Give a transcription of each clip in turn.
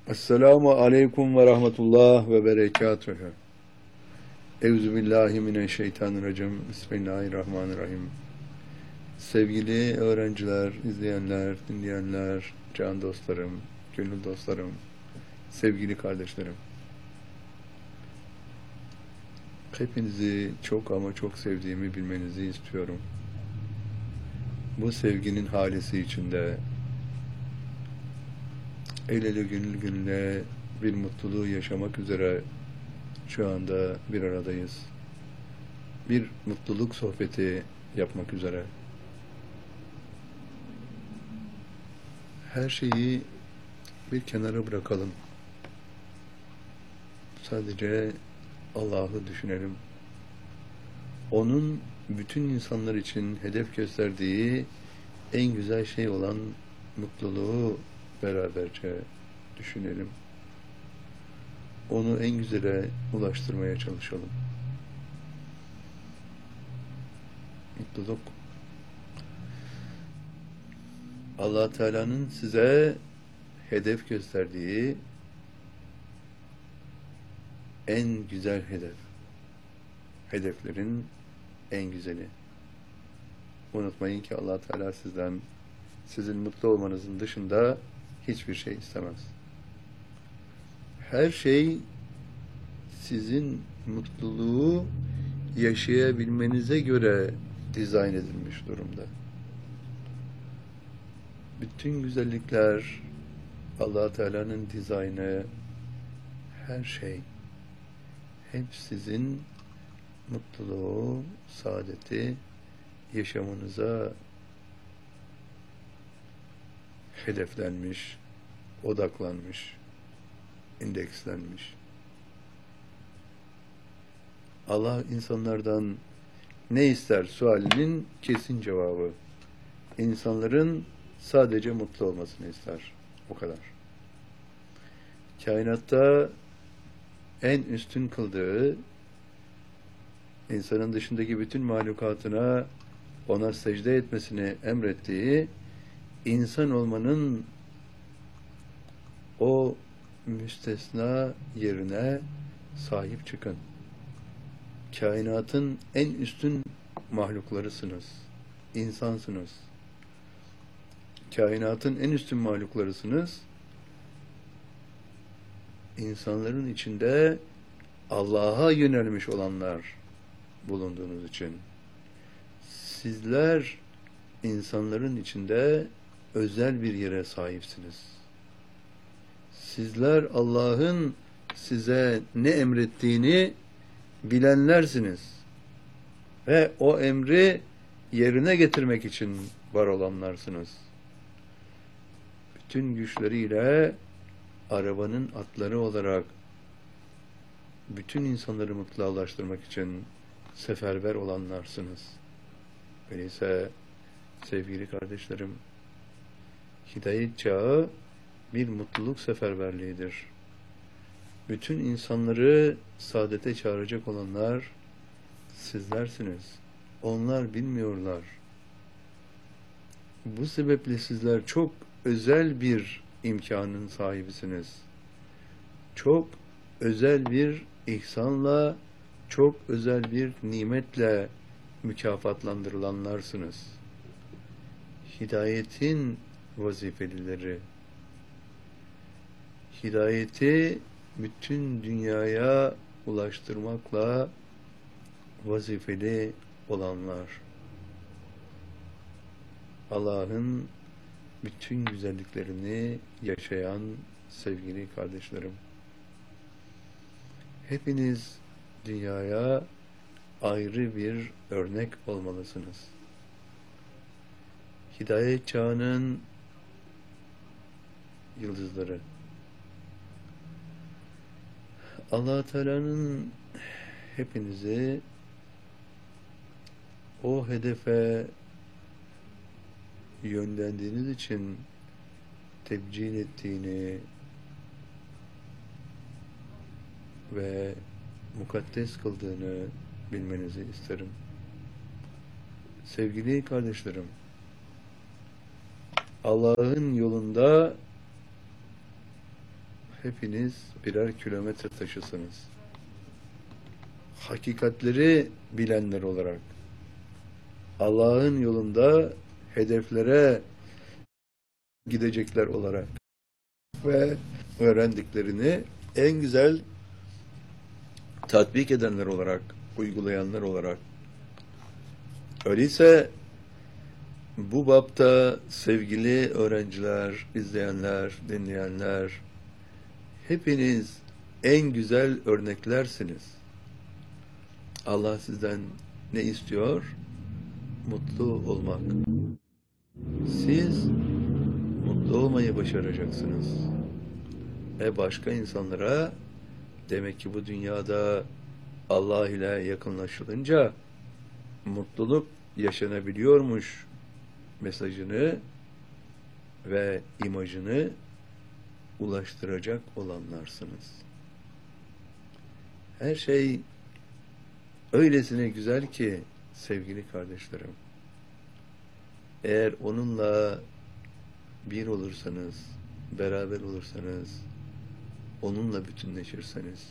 Esselamu aleyküm ve rahmetullah ve berekatühü. Euzubillahimineşşeytanirracim. Bismillahirrahmanirrahim. Sevgili öğrenciler, izleyenler, dinleyenler, can dostlarım, gönül dostlarım, sevgili kardeşlerim. Hepinizi çok ama çok sevdiğimi bilmenizi istiyorum. Bu sevginin halisi içinde el ele gönül gönüle bir mutluluğu yaşamak üzere şu anda bir aradayız. Bir mutluluk sohbeti yapmak üzere. Her şeyi bir kenara bırakalım. Sadece Allah'ı düşünelim. Onun bütün insanlar için hedef gösterdiği en güzel şey olan mutluluğu beraberce düşünelim. Onu en güzele ulaştırmaya çalışalım. Mutluluk. Allah Teala'nın size hedef gösterdiği en güzel hedef. Hedeflerin en güzeli. Unutmayın ki Allah Teala sizden, sizin mutlu olmanızın dışında hiçbir şey istemez. Her şey sizin mutluluğu yaşayabilmenize göre dizayn edilmiş durumda. Bütün güzellikler, Allah Teala'nın dizaynı, her şey hep sizin mutluluğu, saadeti yaşamanıza hedeflenmiş, odaklanmış, indekslenmiş. Allah insanlardan ne ister sualinin kesin cevabı. İnsanların sadece mutlu olmasını ister. O kadar. Kainatta en üstün kıldığı, insanın dışındaki bütün mahlukatına ona secde etmesini emrettiği, insan olmanın o müstesna yerine sahip çıkın. Kainatın en üstün mahluklarısınız. İnsansınız. Kainatın en üstün mahluklarısınız. İnsanların içinde Allah'a yönelmiş olanlar bulunduğunuz için. Sizler insanların içinde özel bir yere sahipsiniz. Sizler Allah'ın size ne emrettiğini bilenlersiniz. Ve o emri yerine getirmek için var olanlarsınız. Bütün güçleriyle arabanın atları olarak bütün insanları mutluğa ulaştırmak için seferber olanlarsınız. Öyleyse sevgili kardeşlerim, hidayet çağı bir mutluluk seferberliğidir. Bütün insanları saadete çağıracak olanlar sizlersiniz. Onlar bilmiyorlar. Bu sebeple sizler çok özel bir imkanın sahibisiniz. Çok özel bir ihsanla, çok özel bir nimetle mükafatlandırılanlarsınız. Hidayetin vazifelileri. Hidayeti bütün dünyaya ulaştırmakla vazifeli olanlar. Allah'ın bütün güzelliklerini yaşayan sevgili kardeşlerim. Hepiniz dünyaya ayrı bir örnek olmalısınız. Hidayet çağının yıldızları. Allah Teala'nın hepinizi o hedefe yönlendiğiniz için tebcil ettiğini ve mukaddes kıldığını bilmenizi isterim. Sevgili kardeşlerim, Allah'ın yolunda hepiniz birer kilometre taşısınız. Hakikatleri bilenler olarak, Allah'ın yolunda hedeflere gidecekler olarak ve öğrendiklerini en güzel tatbik edenler olarak, uygulayanlar olarak. Öyleyse bu bapta sevgili öğrenciler, izleyenler, dinleyenler, hepiniz en güzel örneklersiniz. Allah sizden ne istiyor? Mutlu olmak. Siz mutlu olmayı başaracaksınız. Başka insanlara demek ki bu dünyada Allah ile yakınlaşılınca mutluluk yaşanabiliyormuş mesajını ve imajını ulaştıracak olanlarsınız. Her şey öylesine güzel ki sevgili kardeşlerim, eğer onunla bir olursanız, beraber olursanız, onunla bütünleşirseniz,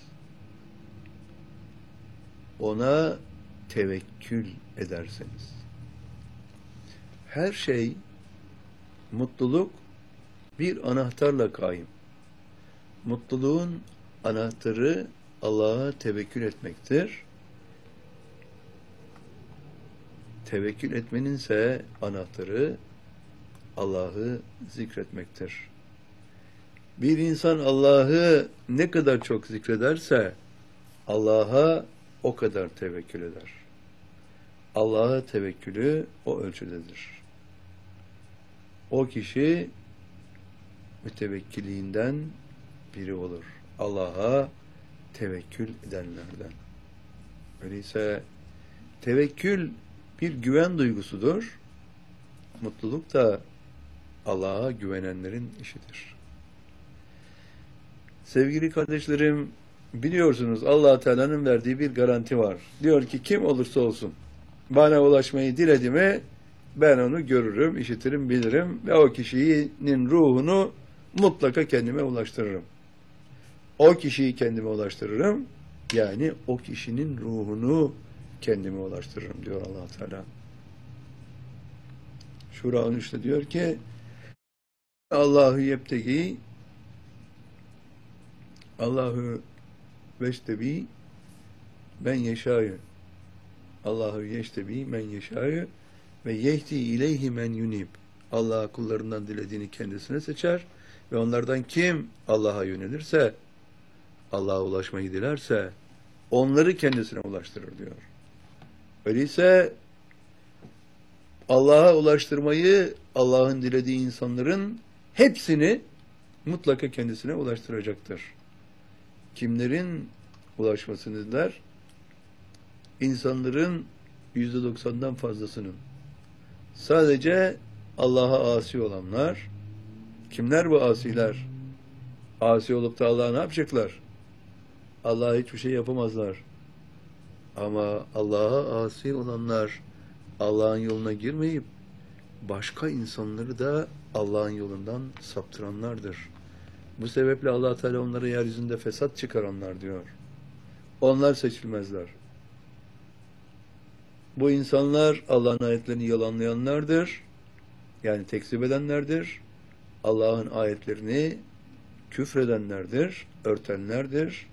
ona tevekkül ederseniz, her şey, mutluluk bir anahtarla kaim. Mutluluğun anahtarı Allah'a tevekkül etmektir. Tevekkül etmeninse anahtarı Allah'ı zikretmektir. Bir insan Allah'ı ne kadar çok zikrederse Allah'a o kadar tevekkül eder. Allah'a tevekkülü o ölçüdedir. O kişi mütevekkiliğinden biri olur. Allah'a tevekkül edenlerden. Öyleyse tevekkül bir güven duygusudur. Mutluluk da Allah'a güvenenlerin işidir. Sevgili kardeşlerim, biliyorsunuz Allah Teala'nın verdiği bir garanti var. Diyor ki kim olursa olsun bana ulaşmayı diledi mi ben onu görürüm, işitirim, bilirim ve o kişinin ruhunu mutlaka kendime ulaştırırım. O kişiyi kendime ulaştırırım. Yani o kişinin ruhunu kendime ulaştırırım diyor Allah Teala. Şura 13'te diyor ki Allahu yebtegi Allahu veştebi ben yeşâyı Allahu yeştebi men yeşâyı ve yehdi ileyhi men yunib. Allah kullarından dilediğini kendisine seçer ve onlardan kim Allah'a yönelirse, Allah'a ulaşmayı dilerse onları kendisine ulaştırır diyor. Öyleyse Allah'a ulaştırmayı Allah'ın dilediği insanların hepsini mutlaka kendisine ulaştıracaktır. Kimlerin ulaşmasını diler? İnsanların %90'dan fazlasının. Sadece Allah'a asi olanlar. Kimler bu asiler? Asi olup da Allah'a ne yapacaklar? Allah'a hiçbir şey yapamazlar. Ama Allah'a asi olanlar Allah'ın yoluna girmeyip başka insanları da Allah'ın yolundan saptıranlardır. Bu sebeple Allah Teala onları yeryüzünde fesat çıkaranlar diyor. Onlar seçilmezler. Bu insanlar Allah'ın ayetlerini yalanlayanlardır. Yani tekzip edenlerdir. Allah'ın ayetlerini küfredenlerdir, örtenlerdir,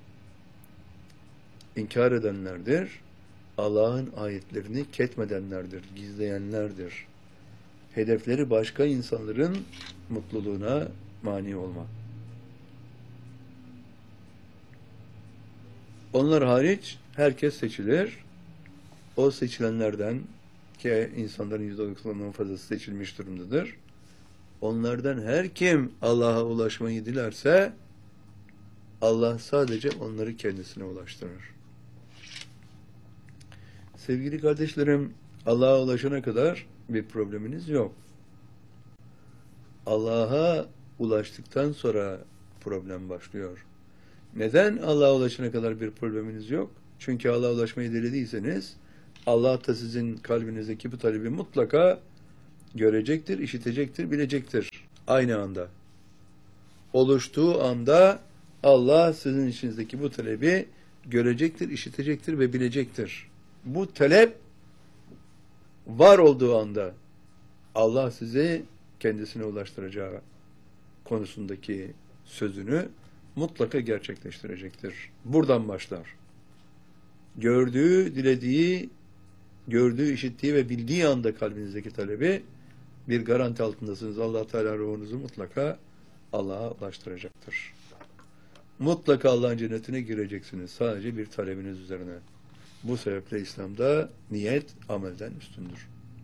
inkar edenlerdir. Allah'ın ayetlerini ketmedenlerdir, gizleyenlerdir. Hedefleri başka insanların mutluluğuna mani olmak. Onlar hariç herkes seçilir. O seçilenlerden ki insanların %90'dan fazlası seçilmiş durumdadır. Onlardan her kim Allah'a ulaşmayı dilerse Allah sadece onları kendisine ulaştırır. Sevgili kardeşlerim, Allah'a ulaşana kadar bir probleminiz yok. Allah'a ulaştıktan sonra problem başlıyor. Neden Allah'a ulaşana kadar bir probleminiz yok? Çünkü Allah'a ulaşmayı dilediyseniz Allah da sizin kalbinizdeki bu talebi mutlaka görecektir, işitecektir, bilecektir. Aynı anda. oluştuğu anda Allah sizin içinizdeki bu talebi görecektir, işitecektir ve bilecektir. Bu talep var olduğu anda Allah sizi kendisine ulaştıracağı konusundaki sözünü mutlaka gerçekleştirecektir. Buradan başlar. Gördüğü, dilediği, gördüğü, işittiği ve bildiği anda kalbinizdeki talebi bir garanti altındasınız. Allah Teala ruhunuzu mutlaka Allah'a ulaştıracaktır. Mutlaka Allah'ın cennetine gireceksiniz. Sadece bir talebiniz üzerine. Bu sebeple İslam'da niyet amelden üstündür.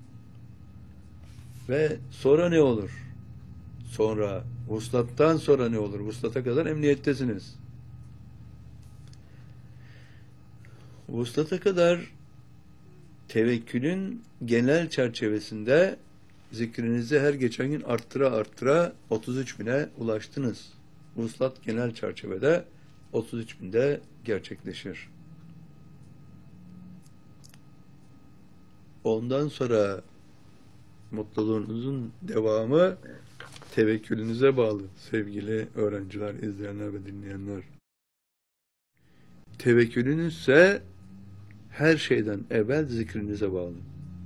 Ve sonra ne olur? Sonra, vuslattan sonra ne olur? Vuslata kadar emniyettesiniz. Vuslata kadar tevekkülün genel çerçevesinde zikrinizi her geçen gün arttıra 33 bine ulaştınız. Vuslat genel çerçevede 33 binde gerçekleşir. Ondan sonra mutluluğunuzun devamı tevekkülünüze bağlı sevgili öğrenciler, izleyenler ve dinleyenler. Tevekkülünüz ise her şeyden evvel zikrinize bağlı.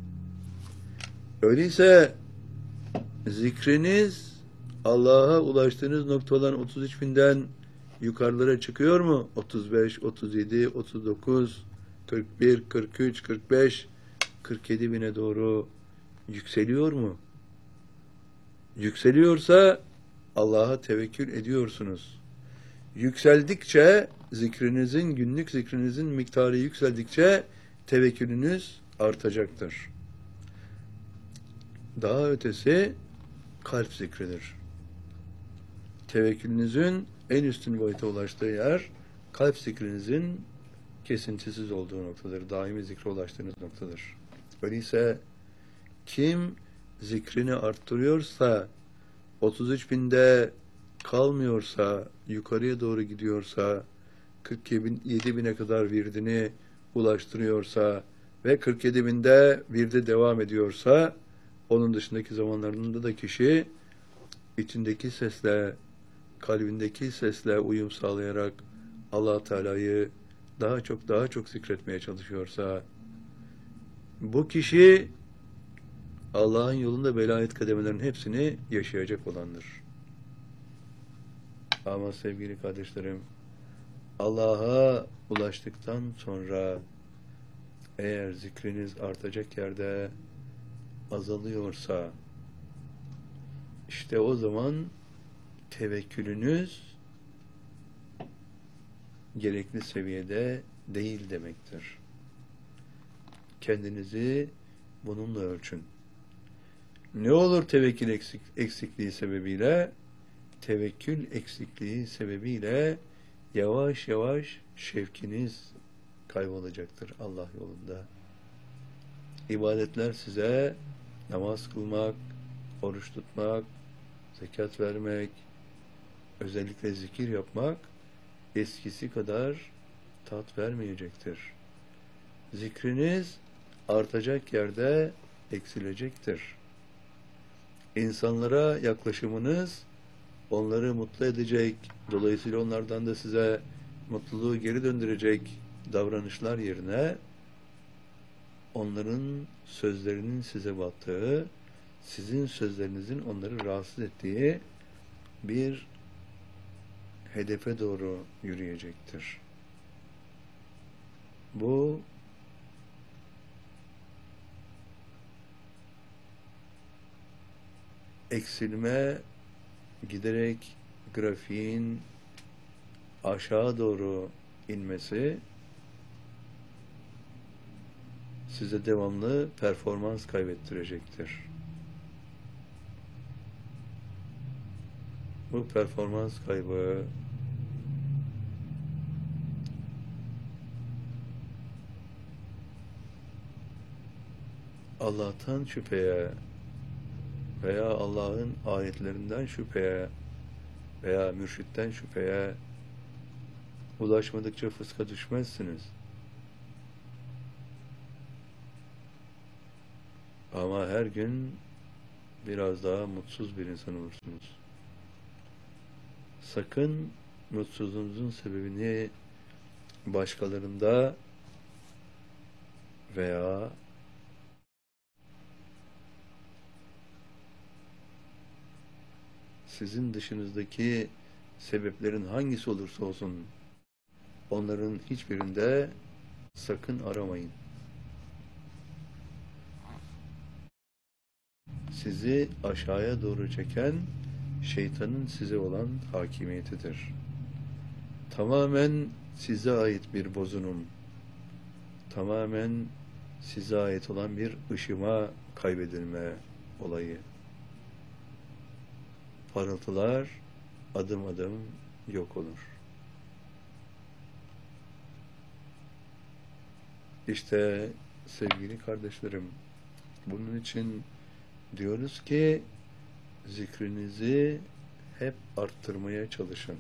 Öyleyse zikriniz Allah'a ulaştığınız noktadan 33 binden yukarılara çıkıyor mu? 35, 37, 39, 41, 43, 45, 47 bine doğru yükseliyor mu? Yükseliyorsa Allah'a tevekkül ediyorsunuz. Yükseldikçe zikrinizin, günlük zikrinizin miktarı yükseldikçe tevekkülünüz artacaktır. Daha ötesi kalp zikridir. Tevekkülünüzün en üstün boyuta ulaştığı yer kalp zikrinizin kesintisiz olduğu noktadır. Daimi zikre ulaştığınız noktadır. Öyleyse kim zikrini arttırıyorsa, 33 binde kalmıyorsa, yukarıya doğru gidiyorsa, 47 bine kadar virdini ulaştırıyorsa ve 47 binde virde devam ediyorsa, onun dışındaki zamanlarında da kişi içindeki sesle, kalbindeki sesle uyum sağlayarak Allah Teala'yı daha çok zikretmeye çalışıyorsa, bu kişi Allah'ın yolunda velayet kademelerinin hepsini yaşayacak olandır. Ama sevgili kardeşlerim, Allah'a ulaştıktan sonra eğer zikriniz artacak yerde azalıyorsa, işte o zaman tevekkülünüz gerekli seviyede değil demektir. Kendinizi bununla ölçün. Ne olur tevekkül eksikliği sebebiyle? Tevekkül eksikliği sebebiyle yavaş yavaş şevkiniz kaybolacaktır Allah yolunda. İbadetler size namaz kılmak, oruç tutmak, zekat vermek, özellikle zikir yapmak eskisi kadar tat vermeyecektir. Zikriniz artacak yerde eksilecektir. İnsanlara yaklaşımınız onları mutlu edecek, dolayısıyla onlardan da size mutluluğu geri döndürecek davranışlar yerine onların sözlerinin size battığı, sizin sözlerinizin onları rahatsız ettiği bir hedefe doğru yürüyecektir. Bu eksilme giderek grafiğin aşağı doğru inmesi size devamlı performans kaybettirecektir. Bu performans kaybı Allah'tan şüpheye veya Allah'ın ayetlerinden şüpheye veya mürşitten şüpheye ulaşmadıkça fıska düşmezsiniz. Ama her gün biraz daha mutsuz bir insan olursunuz. sakın mutsuzluğunuzun sebebini başkalarında veya sizin dışınızdaki sebeplerin hangisi olursa olsun onların hiçbirinde sakın aramayın. Sizi aşağıya doğru çeken şeytanın size olan hakimiyetidir. Tamamen size ait bir bozunum, tamamen size ait olan bir ışıma kaybedilme olayı. Parıltılar adım adım yok olur. İşte sevgili kardeşlerim, bunun için diyoruz ki zikrinizi hep arttırmaya çalışın.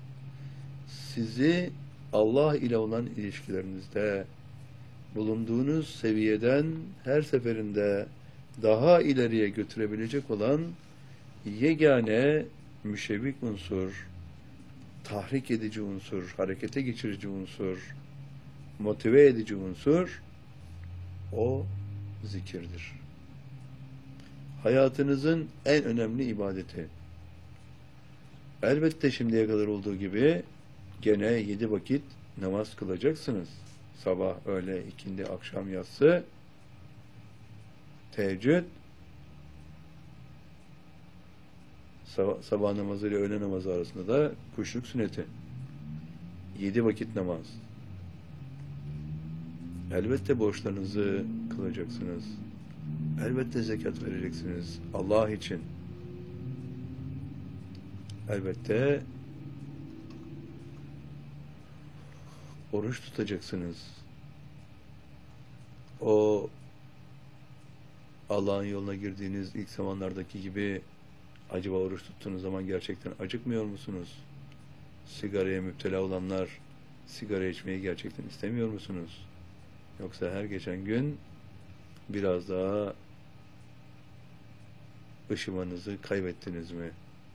Sizi Allah ile olan ilişkilerinizde bulunduğunuz seviyeden her seferinde daha ileriye götürebilecek olan yegane müşevvik unsur, tahrik edici unsur, harekete geçirici unsur, motive edici unsur o zikirdir. Hayatınızın en önemli ibadeti. Elbette şimdiye kadar olduğu gibi gene 7 vakit namaz kılacaksınız. Sabah, öğle, ikindi, akşam, yatsı, teheccüd, sabah namazı ile öğle namazı arasında da kuşluk sünneti. 7 vakit namaz. Elbette borçlarınızı kılacaksınız. Elbette zekat vereceksiniz Allah için. Elbette oruç tutacaksınız. O Allah'ın yoluna girdiğiniz ilk zamanlardaki gibi acaba oruç tuttuğunuz zaman gerçekten acıkmıyor musunuz? Sigaraya müptela olanlar sigara içmeyi gerçekten istemiyor musunuz? Yoksa her geçen gün biraz daha ışımanızı kaybettiniz mi?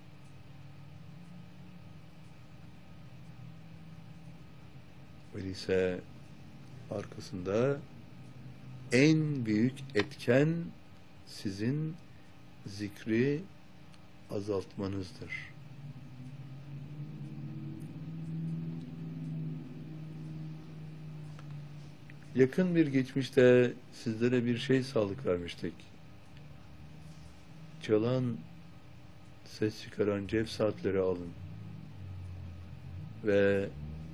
Öyleyse arkasında en büyük etken sizin zikri azaltmanızdır. Yakın bir geçmişte sizlere bir şey sağlık vermiştik. Çalan, ses çıkaran cep saatleri alın ve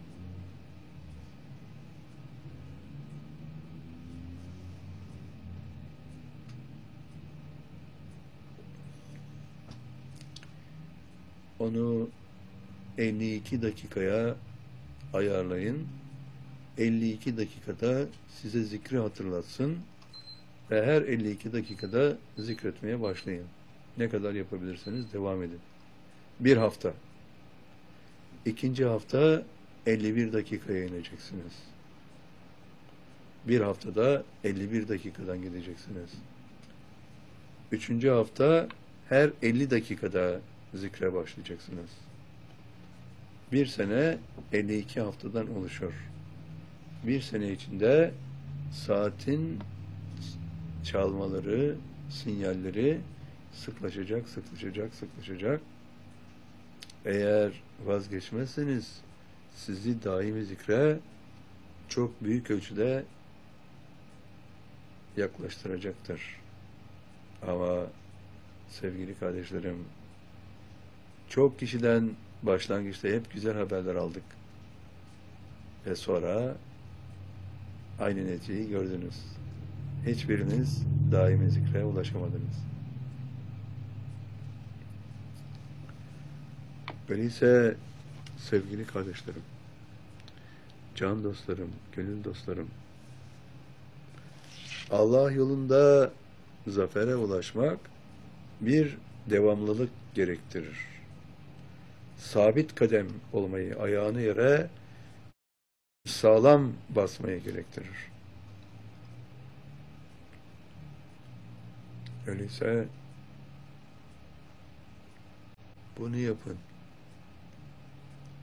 onu 52 dakikaya ayarlayın. 52 dakikada size zikri hatırlatsın ve her 52 dakikada zikretmeye başlayın. Ne kadar yapabilirseniz devam edin. Bir hafta. İkinci hafta 51 dakikaya ineceksiniz. Bir haftada 51 dakikadan gideceksiniz. Üçüncü hafta her 50 dakikada zikre başlayacaksınız. Bir sene 52 haftadan oluşur. Bir sene içinde saatin çalmaları, sinyalleri sıklaşacak, sıklaşacak, sıklaşacak. Eğer vazgeçmezseniz sizi daimi zikre çok büyük ölçüde yaklaştıracaktır. Ama sevgili kardeşlerim, çok kişiden başlangıçta hep güzel haberler aldık. Ve sonra aynı neticeyi gördünüz. Hiçbiriniz daimi zikre ulaşamadınız. Öyleyse sevgili kardeşlerim, can dostlarım, gönül dostlarım, Allah yolunda zafere ulaşmak bir devamlılık gerektirir. Sabit kadem olmayı, ayağını yere sağlam basmayı gerektirir. Öyleyse bunu yapın.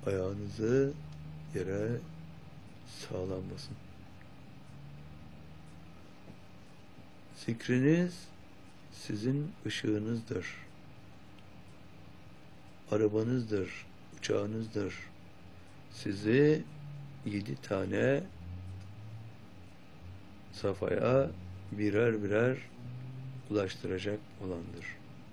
ayağınızı yere sağlam basın. Zikriniz sizin ışığınızdır. Arabanızdır, uçağınızdır. Sizi 7 tane safhaya birer birer ulaştıracak olandır.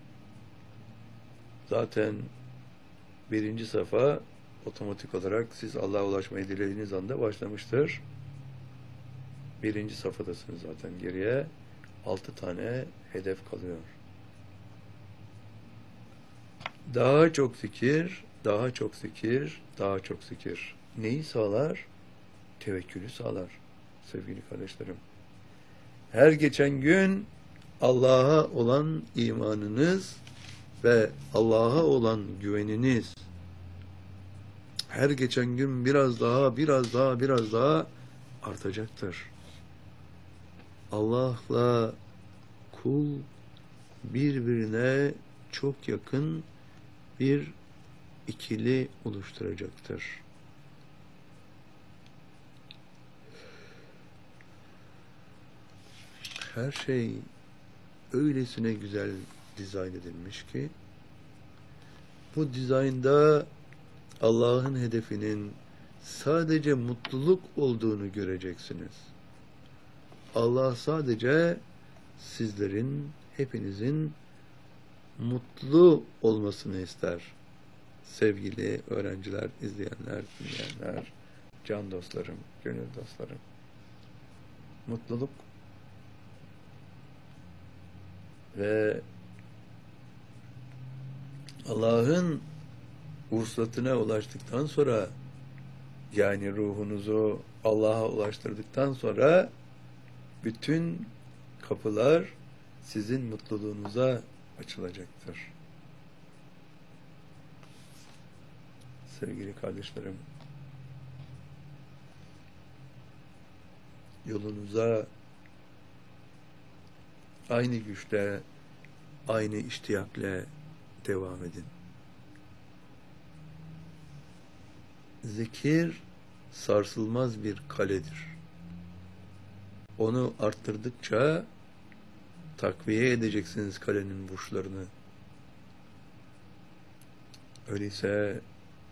Zaten birinci safa otomatik olarak siz Allah'a ulaşmayı dilediğiniz anda başlamıştır. Birinci safhadasınız zaten. Geriye 6 tane hedef kalıyor. Daha çok zikir, daha çok zikir, daha çok zikir. Neyi sağlar? Tevekkülü sağlar sevgili kardeşlerim. Her geçen gün Allah'a olan imanınız ve Allah'a olan güveniniz her geçen gün biraz daha artacaktır. Allah'la kul birbirine çok yakın bir ikili oluşturacaktır. Her şey öylesine güzel dizayn edilmiş ki bu dizaynda Allah'ın hedefinin sadece mutluluk olduğunu göreceksiniz. Allah sadece sizlerin, hepinizin mutlu olmasını ister. Sevgili öğrenciler, izleyenler, dinleyenler, can dostlarım, gönül dostlarım. Mutluluk ve Allah'ın vuslatına ulaştıktan sonra, yani ruhunuzu Allah'a ulaştırdıktan sonra bütün kapılar sizin mutluluğunuza açılacaktır. Sevgili kardeşlerim, yolunuza aynı güçle, aynı iştiyakla devam edin. Zikir sarsılmaz bir kaledir. Onu arttırdıkça takviye edeceksiniz kalenin burçlarını. Öyleyse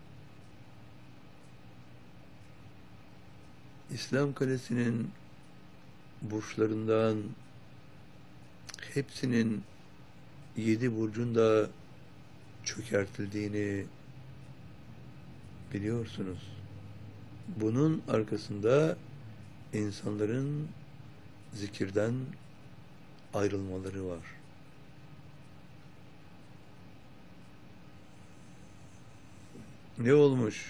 İslam kalesinin burçlarından hepsinin 7 burcun da çökertildiğini biliyorsunuz. Bunun arkasında insanların zikirden ayrılmaları var. Ne olmuş?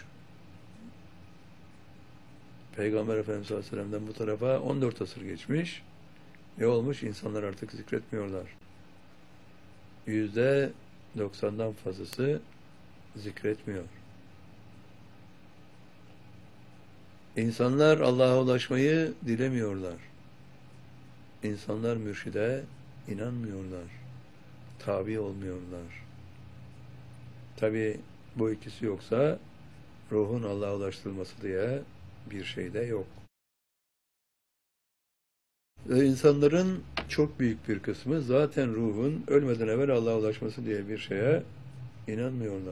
Peygamber Efendimiz sallallahu aleyhi ve sellem'den bu tarafa 14 asır geçmiş. Ne olmuş? İnsanlar artık zikretmiyorlar. %90'dan fazlası zikretmiyor. İnsanlar Allah'a ulaşmayı dilemiyorlar. İnsanlar mürşide inanmıyorlar. Tabi olmuyorlar. Tabi bu ikisi yoksa ruhun Allah'a ulaştırılması diye bir şey de yok. Ve insanların çok büyük bir kısmı zaten ruhun ölmeden evvel Allah'a ulaşması diye bir şeye inanmıyorlar.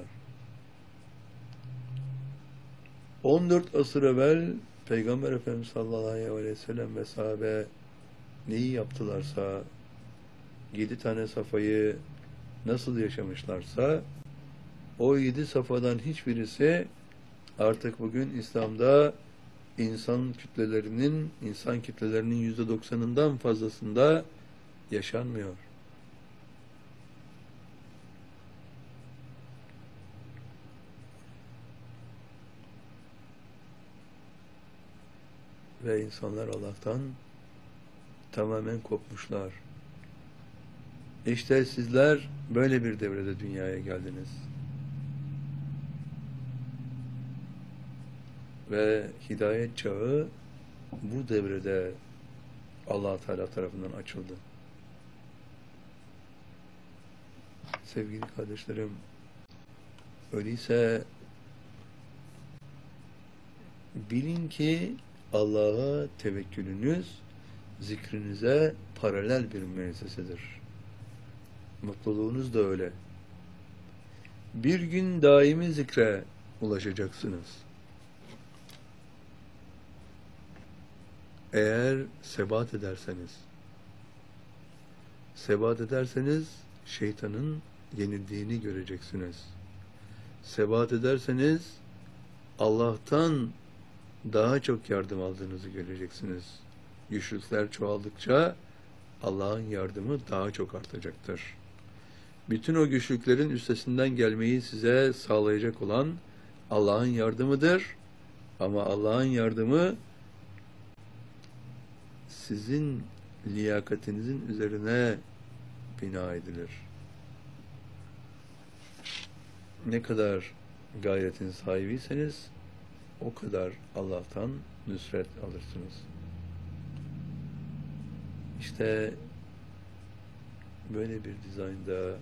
14 asır evvel Peygamber Efendimiz sallallahu aleyhi ve sellem ve sahabe neyi yaptılarsa, 7 tane safayı nasıl yaşamışlarsa, o 7 safadan hiçbirisi artık bugün İslam'da insan kütlelerinin %90'ından fazlasında yaşanmıyor. Ve insanlar Allah'tan tamamen kopmuşlar. İşte sizler böyle bir devrede dünyaya geldiniz. Ve hidayet çağı bu devrede Allah Teala tarafından açıldı. Sevgili kardeşlerim, öyleyse Bilin ki Allah'a tevekkülünüz zikrinize paralel bir müessesedir. Mutluluğunuz da öyle. Bir gün daimi zikre ulaşacaksınız. Eğer sebat ederseniz şeytanın yenildiğini göreceksiniz. Sebat ederseniz Allah'tan daha çok yardım aldığınızı göreceksiniz. Güçlükler çoğaldıkça Allah'ın yardımı daha çok artacaktır. Bütün o güçlüklerin üstesinden gelmeyi size sağlayacak olan Allah'ın yardımıdır. Ama Allah'ın yardımı sizin liyakatinizin üzerine bina edilir. Ne kadar gayretin sahibiyseniz o kadar Allah'tan nusret alırsınız. İşte böyle bir dizaynda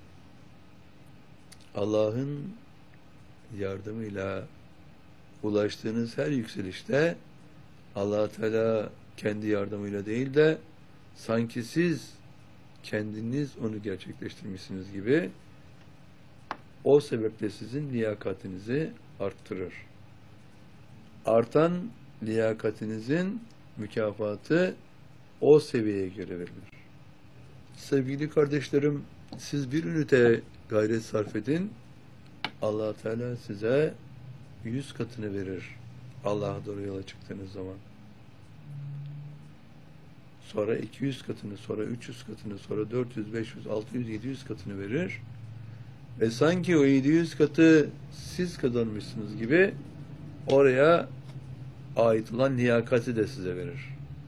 Allah'ın yardımıyla ulaştığınız her yükselişte Allah Teala kendi yardımıyla değil de sanki siz kendiniz onu gerçekleştirmişsiniz gibi o sebeple sizin liyakatinizi arttırır. Artan liyakatinizin mükafatı o seviyeye göre verilir. Sevgili kardeşlerim, siz bir ünite gayret sarf edin, Allah Teala size 100 katını verir. Allah'a doğru yola çıktığınız zaman. Sonra 200 katını, sonra 300 katını, sonra 400, 500, 600, 700 katını verir. Ve sanki o 700 katı siz kazanmışsınız gibi oraya ait olan liyakati de size verir.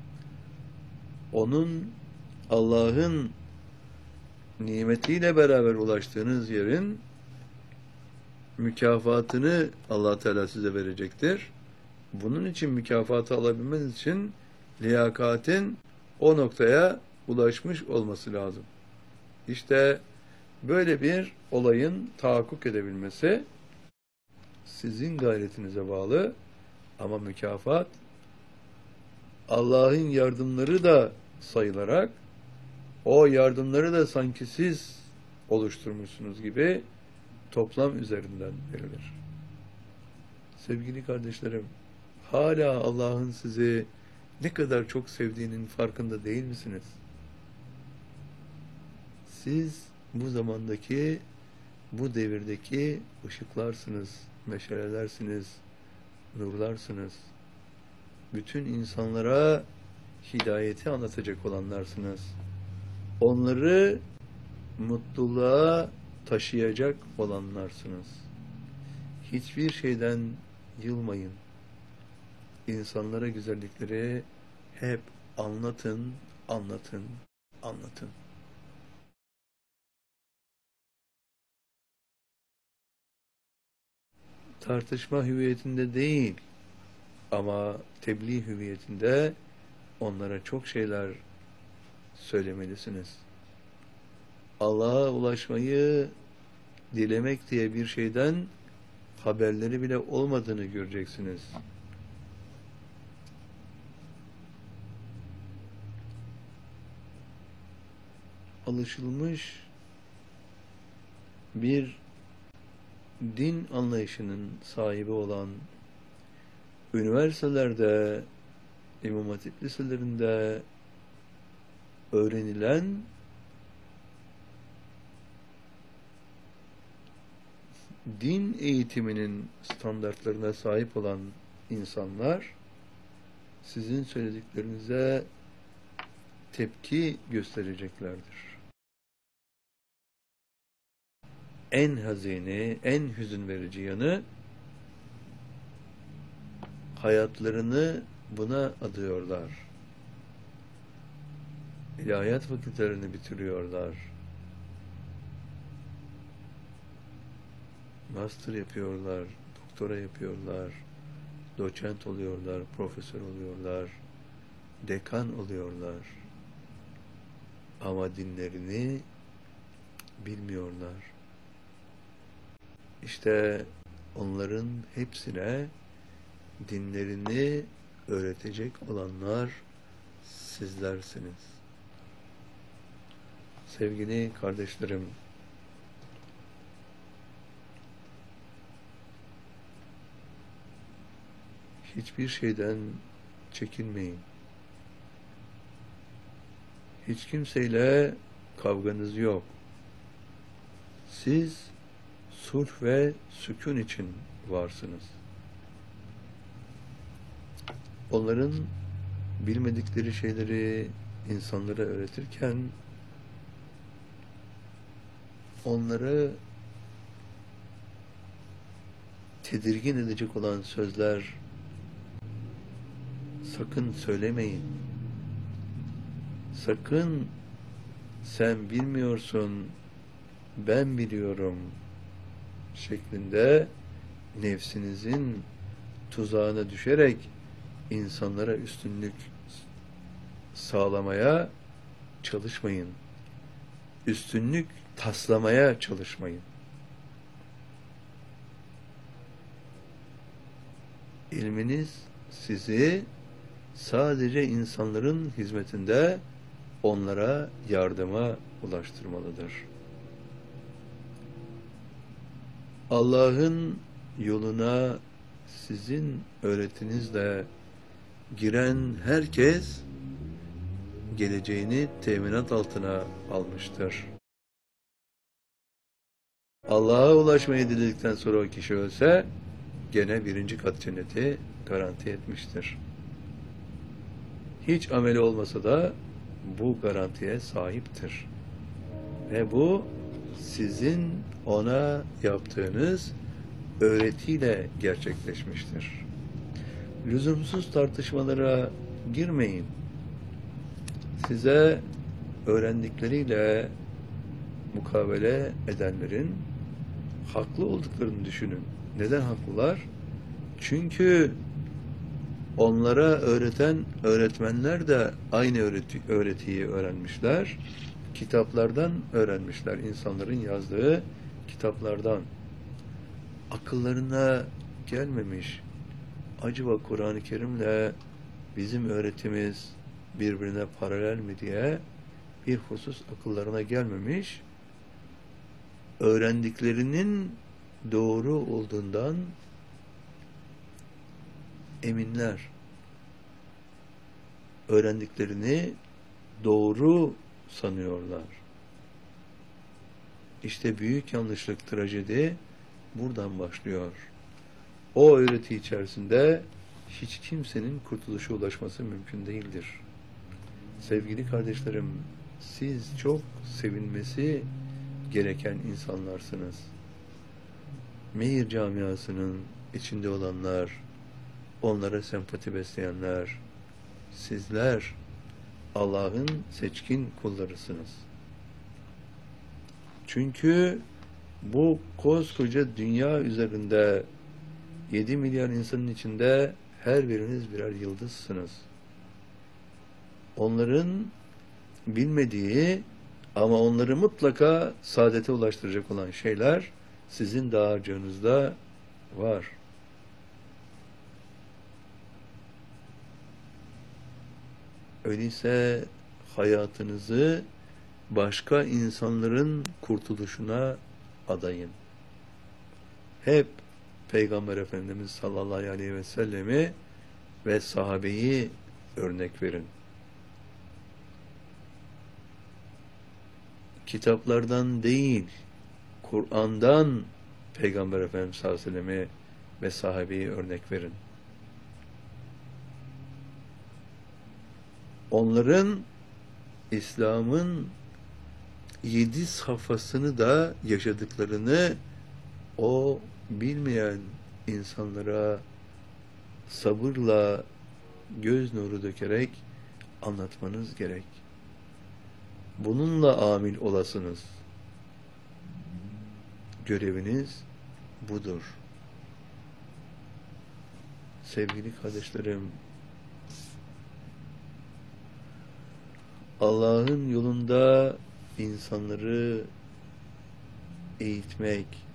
Onun, Allah'ın nimetiyle beraber ulaştığınız yerin mükafatını Allah Teala size verecektir. Bunun için mükafatı alabilmeniz için liyakatin o noktaya ulaşmış olması lazım. İşte böyle bir olayın tahakkuk edebilmesi sizin gayretinize bağlı ama mükafat Allah'ın yardımları da sayılarak o yardımları da sanki siz oluşturmuşsunuz gibi toplam üzerinden verilir. Sevgili kardeşlerim, hala Allah'ın sizi ne kadar çok sevdiğinin farkında değil misiniz? Siz bu zamandaki, bu devirdeki ışıklarsınız, meşalelersiniz, nurlarsınız. Bütün insanlara hidayeti anlatacak olanlarsınız. Onları mutluluğa taşıyacak olanlarsınız. Hiçbir şeyden yılmayın. İnsanlara güzellikleri hep anlatın, anlatın, anlatın. Tartışma hüviyetinde değil ama tebliğ hüviyetinde onlara çok şeyler söylemelisiniz. Allah'a ulaşmayı dilemek diye bir şeyden haberleri bile olmadığını göreceksiniz. Alışılmış bir din anlayışının sahibi olan üniversitelerde, İmam Hatip liselerinde öğrenilen din eğitiminin standartlarına sahip olan insanlar sizin söylediklerinize tepki göstereceklerdir. En hazini, en hüzün verici yanı hayatlarını buna adıyorlar. İlahiyat fakültelerini bitiriyorlar. Master yapıyorlar, doktora yapıyorlar, doçent oluyorlar, profesör oluyorlar, dekan oluyorlar. Ama dinlerini bilmiyorlar. İşte onların hepsine dinlerini öğretecek olanlar sizlersiniz. Sevgili kardeşlerim, hiçbir şeyden çekinmeyin. Hiç kimseyle kavganız yok. Siz sulh ve sükun için varsınız. Onların bilmedikleri şeyleri insanlara öğretirken onları tedirgin edecek olan sözler sakın söylemeyin. Sakın sen bilmiyorsun, ben biliyorum şeklinde nefsinizin tuzağına düşerek insanlara üstünlük sağlamaya çalışmayın. Üstünlük taslamaya çalışmayın. İlminiz sizi sadece insanların hizmetinde onlara yardıma ulaştırmalıdır. Allah'ın yoluna sizin öğretinizle giren herkes geleceğini teminat altına almıştır. Allah'a ulaşmayı diledikten sonra o kişi ölse gene 1. kat cenneti garanti etmiştir. Hiç ameli olmasa da bu garantiye sahiptir. Ve bu sizin ona yaptığınız öğretiyle gerçekleşmiştir. Lüzumsuz tartışmalara girmeyin. Size öğrendikleriyle mukabele edenlerin haklı olduklarını düşünün. Neden haklılar? Çünkü onlara öğreten öğretmenler de aynı öğretiyi öğrenmişler. Kitaplardan öğrenmişler. İnsanların yazdığı kitaplardan. Akıllarına gelmemiş. Acaba Kur'an-ı Kerim'le bizim öğretimiz birbirine paralel mi diye bir husus akıllarına gelmemiş. Öğrendiklerinin doğru olduğundan eminler. Öğrendiklerini doğru sanıyorlar. İşte büyük yanlışlık, trajedi buradan başlıyor. O öğreti içerisinde hiç kimsenin kurtuluşa ulaşması mümkün değildir. Sevgili kardeşlerim, siz çok sevinmesi gereken insanlarsınız. Meyir camiasının içinde olanlar, onlara sempati besleyenler, sizler Allah'ın seçkin kullarısınız. Çünkü bu koskoca dünya üzerinde 7 milyar insanın içinde her biriniz birer yıldızsınız. Onların bilmediği ama onları mutlaka saadete ulaştıracak olan şeyler sizin dağarcığınızda var. Öyleyse hayatınızı başka insanların kurtuluşuna adayın. Hep Peygamber Efendimiz sallallahu aleyhi ve sellemi ve sahabeyi örnek verin. Kitaplardan değil, Kur'an'dan Peygamber Efendimiz sallallahu aleyhi ve sellemi ve sahabeyi örnek verin. Onların İslam'ın 7 safhasını da yaşadıklarını o bilmeyen insanlara sabırla göz nuru dökerek anlatmanız gerek. Bununla amil olasınız. Göreviniz budur. Sevgili kardeşlerim, Allah'ın yolunda insanları eğitmek,